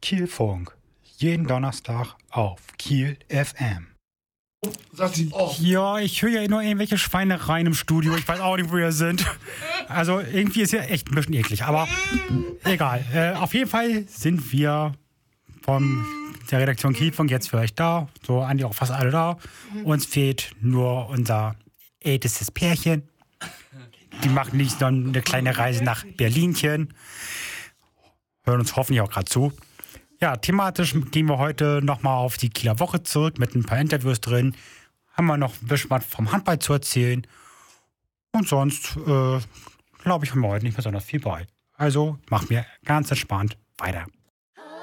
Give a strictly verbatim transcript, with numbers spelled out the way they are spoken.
Kielfunk. Jeden Donnerstag auf Kiel F M. Sagt sie, oh. Ja, ich höre ja nur irgendwelche Schweinereien im Studio. Ich weiß auch nicht, wo wir sind. Also irgendwie ist ja echt ein bisschen eklig. Aber egal. Äh, auf jeden Fall sind wir von der Redaktion Kielfunk jetzt für euch da. So eigentlich auch fast alle da. Uns fehlt nur unser ältestes Pärchen. Die machen nicht so eine kleine Reise nach Berlinchen. Hören uns hoffentlich auch gerade zu. Ja, thematisch gehen wir heute nochmal auf die Kieler Woche zurück mit ein paar Interviews drin. Haben wir noch ein bisschen was vom Handball zu erzählen. Und sonst, äh, glaube ich, haben wir heute nicht besonders viel bei. Also, machen wir ganz entspannt weiter.